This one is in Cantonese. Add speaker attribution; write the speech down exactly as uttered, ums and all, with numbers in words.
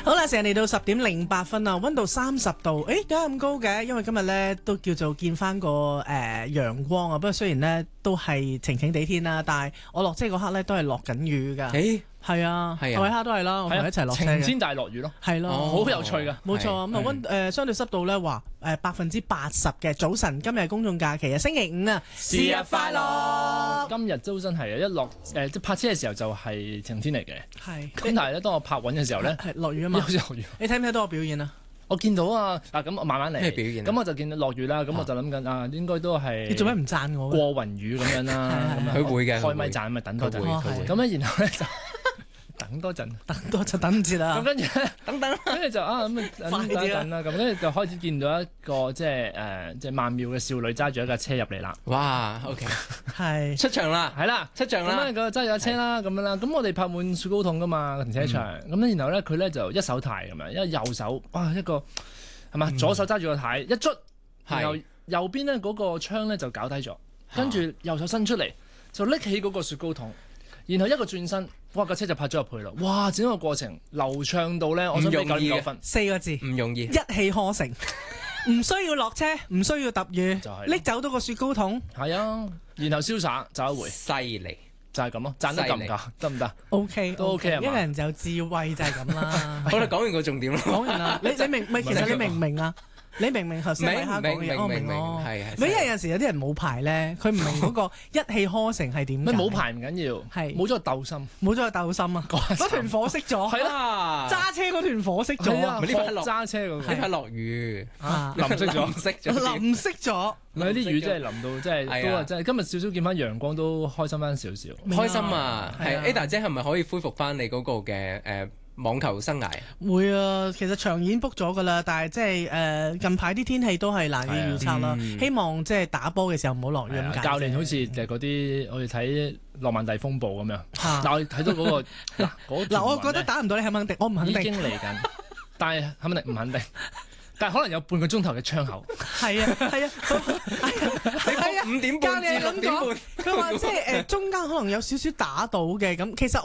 Speaker 1: 好啦，成日嚟到十點零八分啊，溫度三十度，誒點解咁高嘅？因為今日咧都叫做見翻個誒陽光啊，不過雖然咧都係晴晴地天啦，但係我落車嗰刻咧都係落緊雨㗎。
Speaker 2: 誒
Speaker 1: 係啊，
Speaker 2: 係啊
Speaker 1: 我喺刻都係啦，我同佢一齊落車嘅。
Speaker 3: 晴天大落雨咯，
Speaker 1: 係咯，
Speaker 3: 好有趣㗎。
Speaker 1: 冇錯，咁啊溫誒相對濕度咧話誒百分之八十嘅。早晨，今日係公眾假期啊，星期五啊，
Speaker 3: 是日快
Speaker 1: 樂！
Speaker 3: 今日都真係啊，一落誒即係泊車嘅時候就係晴天嚟嘅。
Speaker 1: 係
Speaker 3: 咁但係咧，當我泊穩嘅時候咧，
Speaker 1: 係落雨啊嘛。
Speaker 3: 好似落雨。
Speaker 1: 你睇唔睇到我表演啊？
Speaker 3: 我見到啊，嗱咁我慢慢嚟。
Speaker 2: 咩表現啊
Speaker 3: 咁我就見到落雨啦，咁我就諗緊啊，應該都係
Speaker 1: 你做咩唔讚我嘅？
Speaker 3: 過雲雨咁樣啦。咁啊
Speaker 2: 佢會嘅，
Speaker 3: 開咪讚咪等多陣。
Speaker 2: 佢會
Speaker 1: 哦
Speaker 2: 佢會
Speaker 3: 咁咧，然後咧就等多陣。
Speaker 1: 等多就等唔切啦。
Speaker 3: 咁跟住咧，
Speaker 1: 等等，
Speaker 3: 跟住就啊咁啊等
Speaker 1: 快啲啦
Speaker 3: 等啦，咁跟住就開始見到一個即係誒即係曼妙嘅少女揸住一架車入嚟啦。
Speaker 2: 哇，OK，
Speaker 1: 係
Speaker 2: 出場啦，
Speaker 3: 係啦，
Speaker 2: 出場啦
Speaker 3: 咁咧，佢就揸住架車啦，咁樣啦。咁我哋泊滿雪糕筒噶嘛個停車場。咁咧，然後咧佢咧就一手軚咁樣，因為右手哇一個係嘛，左手揸住個軚一捽，然後右邊咧嗰個窗咧就搞低咗，跟住右手伸出嚟就拎起嗰個雪糕筒，然後一個轉身，哇架車就泊咗入去啦。哇！整個過程流暢到咧，我想俾九點九分。
Speaker 1: 四個字，
Speaker 2: 唔容易，
Speaker 1: 一氣呵成，唔需要落車，唔需要揼雨
Speaker 3: 就係，
Speaker 1: 拎走到個雪糕筒。
Speaker 3: 係啊，然後瀟灑走一回，
Speaker 2: 犀利。
Speaker 3: 就係咁咯。讚得夠唔夠？得唔得？
Speaker 1: O K，
Speaker 3: 都 OK 係嘛
Speaker 1: 一個人就有智慧就係咁啦。
Speaker 2: 好啦，講完個重點啦。
Speaker 1: 講完啦，你你明唔明？其實你明唔明啊？你明唔明頭先
Speaker 2: 明
Speaker 1: 偉蝦講嘅嘢？我
Speaker 2: 明明明
Speaker 1: 咯。
Speaker 2: 係係
Speaker 1: 咪因為有時有啲人冇牌咧，佢唔明嗰個一氣呵成係點解。
Speaker 3: 咩冇牌唔緊要，
Speaker 1: 係
Speaker 3: 冇咗個鬥心。
Speaker 1: 冇咗個鬥心啊！嗰團火熄咗，
Speaker 3: 係
Speaker 2: 啦，
Speaker 1: 揸車嗰團火熄咗啊！
Speaker 2: 呢排落
Speaker 3: 揸車嗰個
Speaker 2: 呢排落雨，
Speaker 1: 啊
Speaker 3: 淋熄咗
Speaker 2: 淋熄咗，
Speaker 1: 淋熄咗，
Speaker 3: 咪啲雨真係淋到，真係
Speaker 2: 係啊
Speaker 3: 都話真係今日少少見翻陽光都開心翻少少。
Speaker 2: 開心啊！係
Speaker 1: 係啊
Speaker 2: Ada 姐係咪可以恢復翻你嗰個嘅誒網球生涯？
Speaker 1: 會啊，其實場已經 book 咗㗎啦，但係即係誒近排啲天氣都係難以預測啦。
Speaker 2: 嗯
Speaker 1: 希望即係打波嘅時候唔好落雨咁解啫。
Speaker 3: 教練好似就係嗰啲我哋睇諾曼第風暴咁樣，
Speaker 1: 嚇
Speaker 3: 但我哋睇到嗰個嗱嗰
Speaker 1: 嗱，我覺得打唔到你肯唔肯定？我唔肯
Speaker 3: 已
Speaker 1: 定。
Speaker 3: 經嚟緊，但係肯定唔肯定，但係可能有半個鐘頭嘅窗口。
Speaker 1: 係啊係啊係啊！
Speaker 2: 五點半至
Speaker 1: 教練係咁
Speaker 2: 六點半
Speaker 1: 講，佢話即係誒中間可能有少少打到嘅咁，其實。